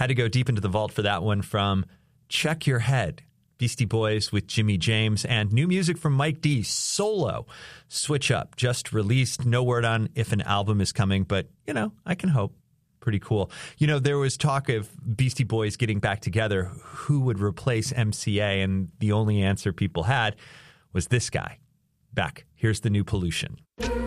Had to go deep into the vault for that one from Check Your Head, Beastie Boys with Jimmy James, and new music from Mike D, Solo, Switch Up, just released. No word on if an album is coming, but, I can hope. Pretty cool. There was talk of Beastie Boys getting back together. Who would replace MCA? And the only answer people had was this guy. Back. Here's the new Pollution.